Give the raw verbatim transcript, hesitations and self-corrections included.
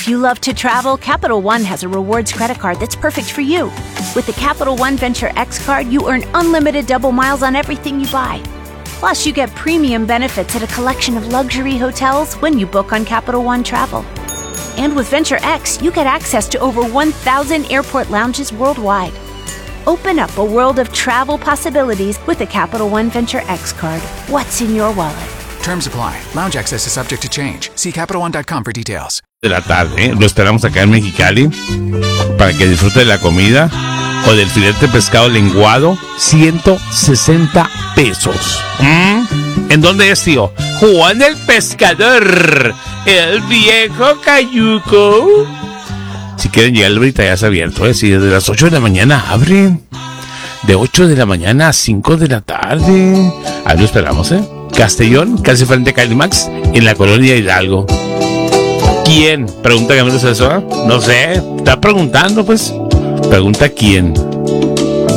If you love to travel, Capital One has a rewards credit card that's perfect for you. With the Capital One Venture X card, you earn unlimited double miles on everything you buy. Plus, you get premium benefits at a collection of luxury hotels when you book on Capital One Travel. And with Venture X, you get access to over one thousand airport lounges worldwide. Open up a world of travel possibilities with the Capital One Venture X card. What's in your wallet? Terms apply. Lounge access is subject to change. See Capital One dot com for details. De la tarde, ¿eh? Lo esperamos acá en Mexicali para que disfrute de la comida o del filete de pescado lenguado. ciento sesenta pesos. ¿Mm? ¿En dónde es, tío? Juan el Pescador, el viejo cayuco. Si quieren llegar ahorita ya está abierto, ¿eh? Si desde las ocho de la mañana abren. De ocho de la mañana a cinco de la tarde. Ahí lo esperamos, ¿eh? Castellón, casi frente a Calimax, en la colonia Hidalgo. ¿Quién? Pregunta Camilo César. No sé, está preguntando, pues. Pregunta quién.